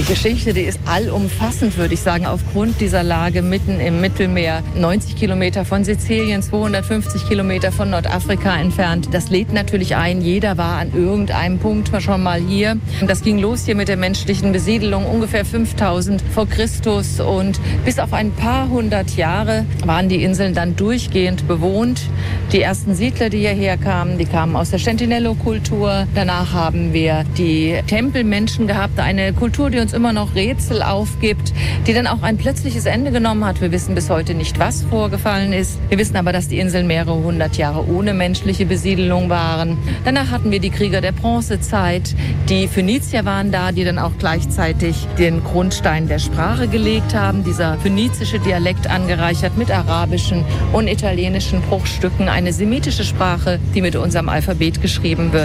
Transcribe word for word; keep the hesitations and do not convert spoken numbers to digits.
Die Geschichte, die ist allumfassend, würde ich sagen, aufgrund dieser Lage mitten im Mittelmeer. neunzig Kilometer von Sizilien, zweihundertfünfzig Kilometer von Nordafrika entfernt. Das lädt natürlich ein. Jeder war an irgendeinem Punkt schon mal hier. Das ging los hier mit der menschlichen Besiedelung, ungefähr fünftausend vor Christus. Und bis auf ein paar hundert Jahre waren die Inseln dann durchgehend bewohnt. Die ersten Siedler, die hierher kamen, die kamen aus der Centinelo-Kultur. Danach haben wir die Tempelmenschen gehabt, eine Kultur, die uns immer noch Rätsel aufgibt, die dann auch ein plötzliches Ende genommen hat. Wir wissen bis heute nicht, was vorgefallen ist. Wir wissen aber, dass die Inseln mehrere hundert Jahre ohne menschliche Besiedelung waren. Danach hatten wir die Krieger der Bronzezeit. Die Phönizier waren da, die dann auch gleichzeitig den Grundstein der Sprache gelegt haben. Dieser phönizische Dialekt angereichert mit arabischen und italienischen Bruchstücken. Eine semitische Sprache, die mit unserem Alphabet geschrieben wird.